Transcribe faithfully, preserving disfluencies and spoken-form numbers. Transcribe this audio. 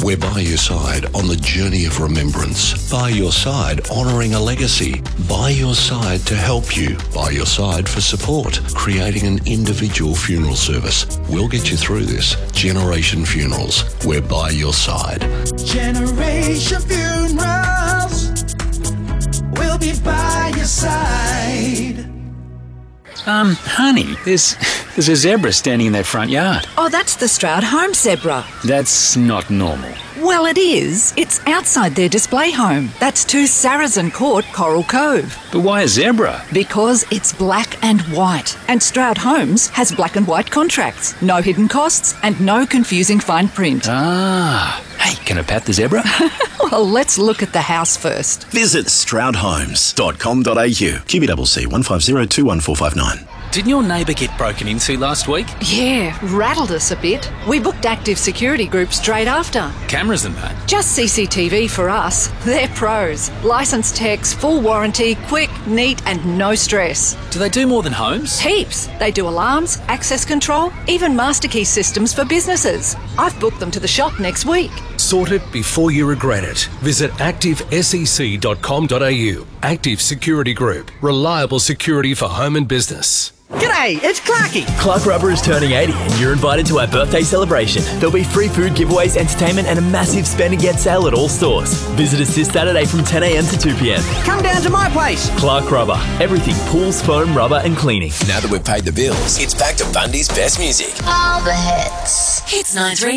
We're by your side on the journey of remembrance. By your side honouring a legacy. By your side to help you. By your side for support. Creating an individual funeral service. We'll get you through this. Generation Funerals. We're by your side. Generation Funerals. We'll be by your side. Um, honey, there's there's a zebra standing in their front yard. Oh, that's the Stroud home zebra. That's not normal. Well, it is. It's outside their display home. That's to Saracen Court, Coral Cove. But why a zebra? Because it's black and white. And Stroud Homes has black and white contracts. No hidden costs and no confusing fine print. Ah. Hey, can I pat the zebra? Well, let's look at the house first. Visit stroud homes dot com dot a u. Q B C C one five zero two one four five nine. Didn't your neighbour get broken into last week? Yeah, rattled us a bit. We booked Active Security Group straight after. Cameras and that? Just C C T V for us. They're pros. Licensed techs, full warranty, quick, neat and no stress. Do they do more than homes? Heaps. They do alarms, access control, even master key systems for businesses. I've booked them to the shop next week. Sort it before you regret it. Visit active sec dot com dot a u. Active Security Group. Reliable security for home and business. G'day, it's Clarky. Clark Rubber is turning eighty and you're invited to our birthday celebration. There'll be free food giveaways, entertainment and a massive spend and get sale at all stores. Visit us this Saturday from ten a m to two p m. Come down to my place. Clark Rubber. Everything pools, foam, rubber and cleaning. Now that we've paid the bills, it's back to Bundy's best music. All the hits. Hits nine three.